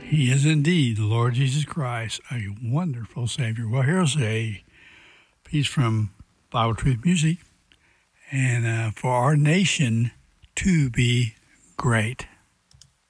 He is indeed the Lord Jesus Christ, a wonderful Savior. Well, here's a piece from Bible Truth Music, and for our nation to be great.